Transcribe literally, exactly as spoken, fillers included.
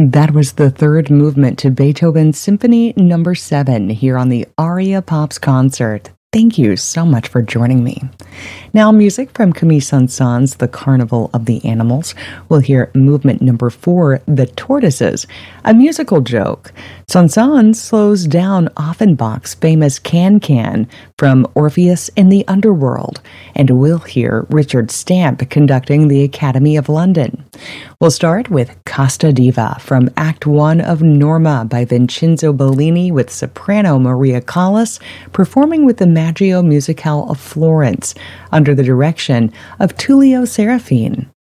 That was the third movement to Beethoven's Symphony Number seven here on the Aria Pops concert. Thank you so much for joining me. Now, music from Camille Saint-Saëns' The Carnival of the Animals. We'll hear movement number four, The Tortoises, a musical joke. Saint-Saëns slows down Offenbach's famous Can-Can from Orpheus in the Underworld, and we'll hear Richard Stamp conducting the Academy of London. We'll start with Casta Diva from Act One of Norma by Vincenzo Bellini with soprano Maria Callas performing with the Maggio Musicale of Florence under the direction of Tullio Serafin.